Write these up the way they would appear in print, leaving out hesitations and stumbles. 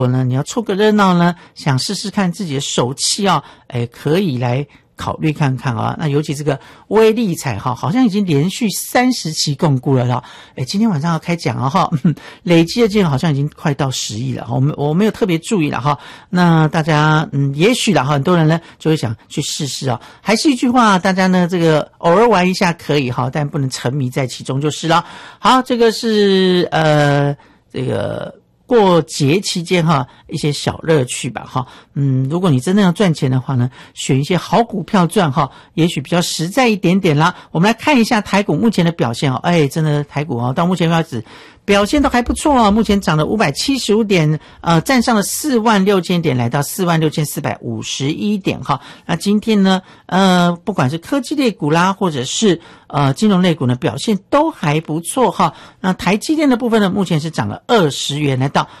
果呢你要凑个热闹呢，想试试看自己的手气啊，可以来考虑看看啊。那尤其这个威力彩哈，好像已经连续30期共估了哈。今天晚上要开奖了哈，累积的金额好像已经快到10亿了哈。我没有特别注意了哈。那大家也许啦哈，很多人呢就会想去试试啊。还是一句话，大家呢这个偶尔玩一下可以哈，但不能沉迷在其中就是了。好，这个是这个过节期间哈，一些小乐趣吧哈。如果你真的要赚钱的话呢，选一些好股票赚哈，也许比较实在一点点啦。我们来看一下台股目前的表现哦，真的台股到目前为止表现都还不错啊，目前涨了575点，站上了46000点，来到46451点哈。那今天呢，不管是科技类股啦，或者是金融类股呢，表现都还不错哈。那台积电的部分呢，目前是涨了20元，来到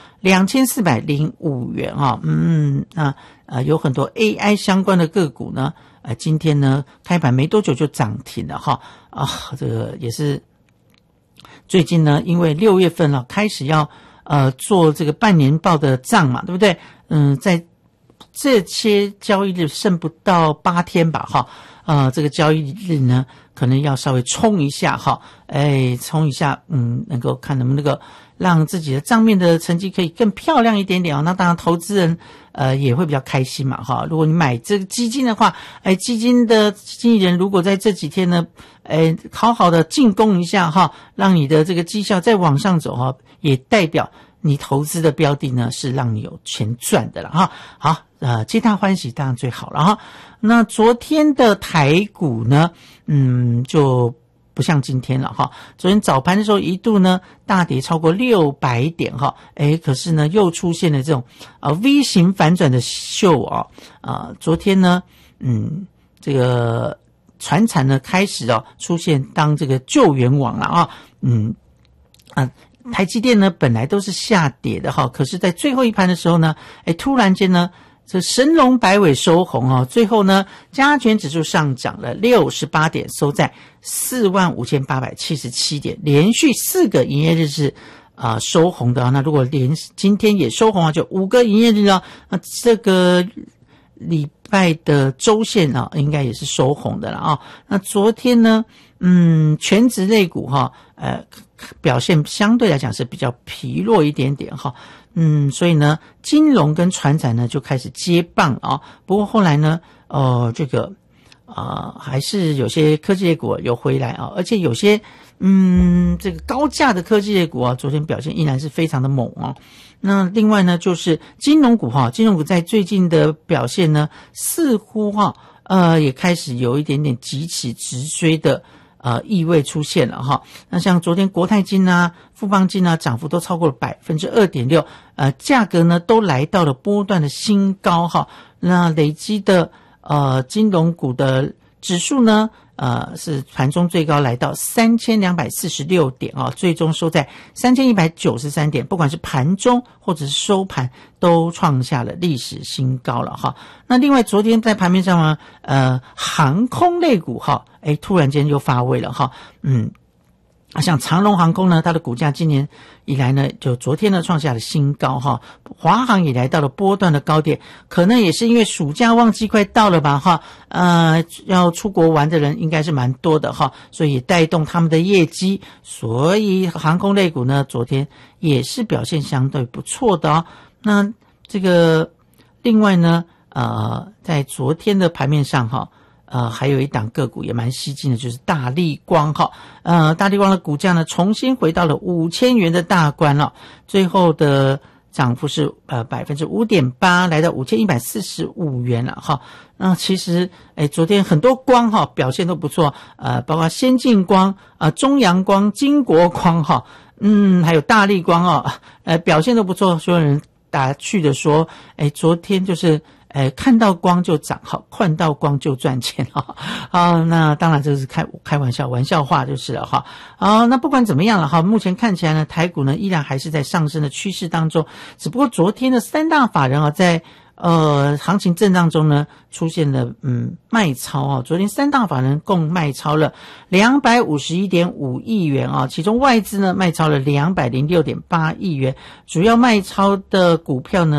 2405元哈。有很多 AI 相关的个股呢，今天呢开盘没多久就涨停了哈。这个也是最近呢，因为6月份了开始要做这个半年报的账嘛，对不对？在这些交易日剩不到8天吧哈，这个交易日呢可能要稍微冲一下哈，冲一下，能够看能不能够让自己的账面的成绩可以更漂亮一点点哦。那当然投资人也会比较开心嘛哈。如果你买这个基金的话，基金的经纪人如果在这几天呢好好的进攻一下哈，让你的这个绩效再往上走哈，也代表你投资的标的呢是让你有钱赚的了哈。好，皆大欢喜当然最好了哈。那昨天的台股呢，就不像今天了哈。昨天早盘的时候一度呢大跌超过600点哈，可是呢又出现了这种V 型反转的秀昨天呢这个传产呢开始出现当这个救援网了台积电呢本来都是下跌的哈，可是在最后一盘的时候呢，突然间呢这神龙摆尾收红最后呢加权指数上涨了68点，收在45877点，连续4个营业日是收红的那如果连今天也收红就5个营业日那这个礼拜的周线应该也是收红的了那昨天呢全职类股表现相对来讲是比较疲弱一点点所以呢金融跟传产呢就开始接棒不过后来呢这个还是有些科技类股有回来而且有些这个高价的科技类股昨天表现依然是非常的猛那另外呢就是金融股金融股在最近的表现呢似乎也开始有一点点急起直追的意味出现了那像昨天国泰金富邦金涨幅都超过了 2.6%， 价格呢都来到了波段的新高那累积的金融股的指数呢是盘中最高来到3246点最终收在3193点，不管是盘中或者是收盘都创下了历史新高了那另外昨天在盘面上航空类股突然间又发威了像长荣航空呢，它的股价今年以来呢，就昨天呢创下了新高华航也来到了波段的高点，可能也是因为暑假旺季快到了吧要出国玩的人应该是蛮多的所以也带动他们的业绩，所以航空类股呢昨天也是表现相对不错的那这个另外呢在昨天的盘面上还有一档个股也蛮吸睛的，就是大立光大立光的股价呢重新回到了5000元的大关最后的涨幅是5.8%， 来到5145元了那其实昨天很多光表现都不错包括先进光中阳光、金国光还有大立光表现都不错，所有人打趣的说昨天就是看到光就涨看到光就赚钱那当然这是开玩笑话就是了那不管怎么样了目前看起来呢台股呢依然还是在上升的趋势当中，只不过昨天的3大法人在行情震荡中呢，出现了卖超啊。昨天三大法人共卖超了251.5亿元啊，其中外资呢卖超了206.8亿元，主要卖超的股票呢